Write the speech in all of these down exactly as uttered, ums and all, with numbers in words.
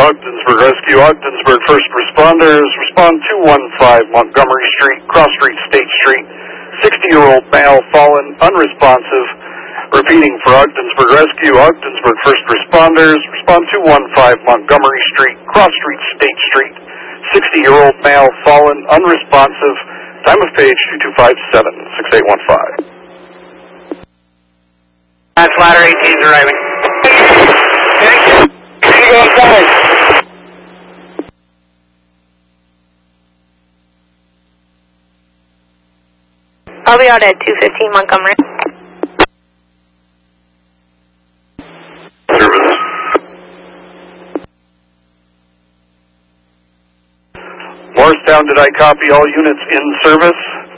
Ogdensburg Rescue, Ogdensburg first responders, respond two one five Montgomery Street, Cross Street, State Street, sixty-year-old male fallen, unresponsive. Repeating for Ogdensburg Rescue, Ogdensburg first responders, respond two one five Montgomery Street, Cross Street, State Street, sixty-year-old male fallen, unresponsive. Time of page two two five seven, six eight one five. That's ladder eighteen arriving. Okay. See you go inside. I'll be out at two fifteen Montgomery. Service. Morristown, did I copy all units in service?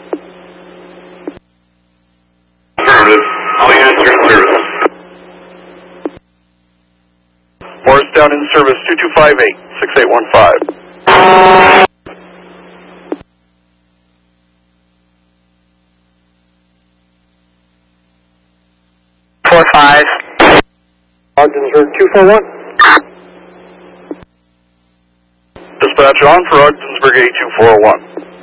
Affirmative. All units are in service. Morristown in service, two two five eight, six eight one five. Four five. Ogdensburg two four one. Dispatch on for Ogdensburg A two four one.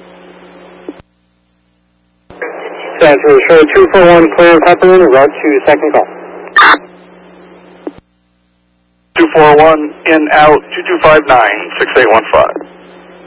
San Francisco two four one, clear and Peppermint, route to second call. two four one, in, out, two two five nine, six eight one five.